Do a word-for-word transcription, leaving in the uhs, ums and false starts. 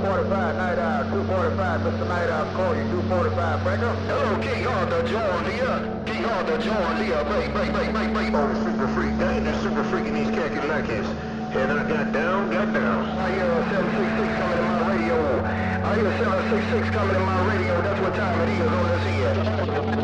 forty-five, Night Owl, two forty-five, Mister Night Owl, call you, two forty-five, breaker. Hello, King Arthur, John Leah. King Arthur, John Leah, break, break, break, break, break. Oh, the super freak, I ain't that super freak in these khaki lackeys. And I got down, got down. I hear a seven six six coming in my radio. I hear seven six six coming in my radio. That's what time it is on this end.